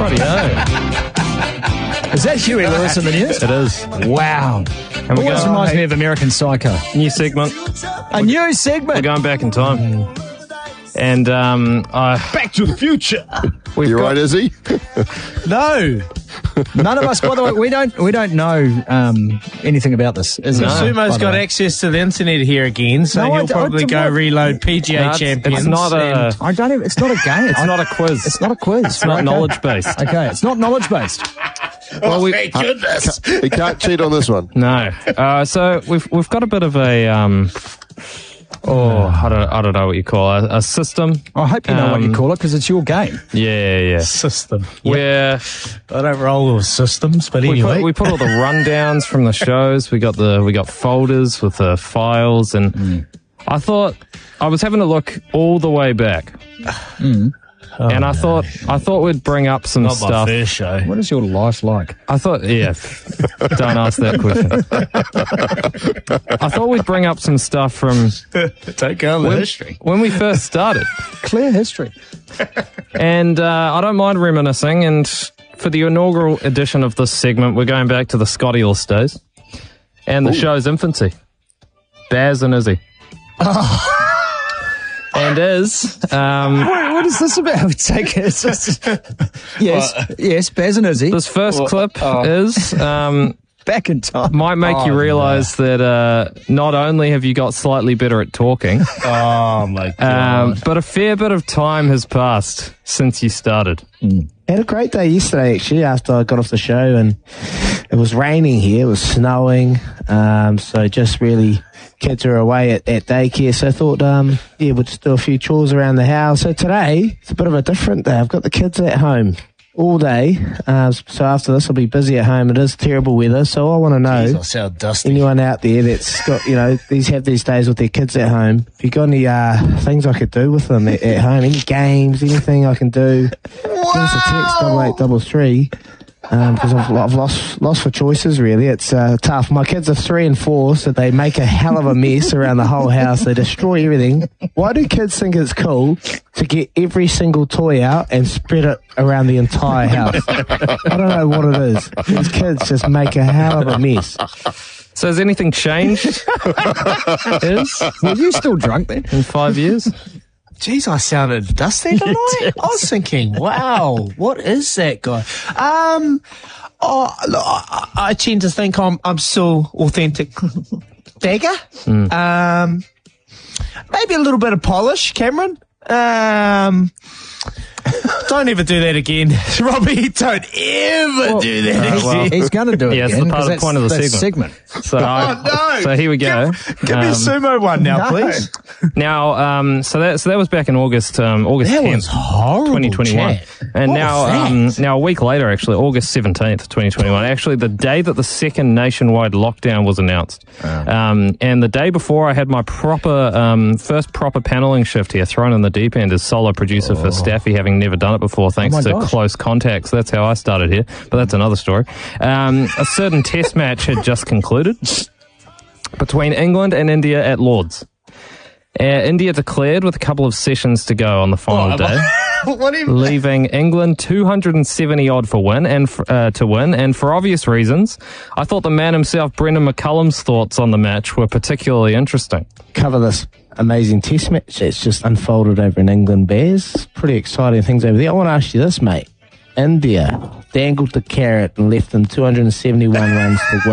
Rightio. Is that Huey Lewis in the news? It is. Wow. And we Always reminds me of American Psycho. New segment. A new We're segment. going back in time. And Back to the future. we've You got, right, Izzy? No. None of us, by the way, we don't know anything about this. Is it? Sumo's By the got way. access to the internet here again, so No, he'll probably go what? reload PGA No, champions. it's not a... I don't even, it's not a game. It's not a quiz. It's not a quiz. It's not knowledge-based. Okay, it's not knowledge-based. Oh, thank goodness. You can't cheat on this one. No. So we've got a bit of a... I don't know what you call it. A system. I hope you know what you call it, because it's your game. Yeah. System. Where I don't roll with systems, but anyway. we put all the rundowns from the shows. We got folders with the files, and I thought I was having a look all the way back, and I thought we'd bring up some Not my stuff. first show. What is your life like? I thought, yeah, don't ask that question. I thought we'd bring up some stuff from Don't go on the history. when we first started. Clear history. And I don't mind reminiscing. And for the inaugural edition of this segment, we're going back to the Scotty Ilse days and the show's infancy. Baz and Izzy. And Iz, What is this about? Take it. It's just- yes, Baz and Izzy. this first clip is Back in time. might make you realise that not only have you got slightly better at talking, Oh, my God. but a fair bit of time has passed since you started. Had a great day yesterday, actually, after I got off the show, and it was raining here, it was snowing, so just really kids are away at daycare, so I thought, we'll just do a few chores around the house. So today, it's a bit of a different day. I've got the kids at home all day, so after this I'll be busy at home. It is terrible weather, so I want to know, I sound dusty. anyone out there that's got, these days with their kids at home, if you got any things I could do with them at home, any games, anything I can do, give us a text 8833, because I've lost for choices, really. It's tough. My kids are 3 and 4, so they make a hell of a mess around the whole house. They destroy everything. Why do kids think it's cool to get every single toy out and spread it around the entire house? I don't know what it is. These kids just make a hell of a mess. So has anything changed? Were you still drunk then? In 5 years? Jeez, I sounded dusty tonight. I was thinking, wow, what is that guy? I tend to think I'm still authentic beggar. Maybe a little bit of polish, Cameron. Don't ever do that again, Robbie. Don't ever do that again. He's going to do it Yeah, it's again. the part 'cause of the point of the that's segment. So, no. so here we go. Give me a sumo one now, please. Now, so that was back in August August That 10th, was horrible, 2021. Chad. And What now, was that? now a week later, actually, August 17th, 2021, actually the day that the second nationwide lockdown was announced. And the day before, I had my first proper paneling shift here, thrown in the deep end as solo producer for Staffy, having never done it before, thanks my to gosh. close contacts. That's how I started here, but that's another story. A certain test match had just concluded between England and India at Lord's. India declared with a couple of sessions to go on the final day, What do you leaving England 270 odd for win to win. And for obvious reasons, I thought the man himself, Brendan McCullum's thoughts on the match were particularly interesting. Cover this amazing test match that's just unfolded over in England, Bears. Pretty exciting things over there. I want to ask you this, mate. India dangled the carrot and left them 271 runs to win.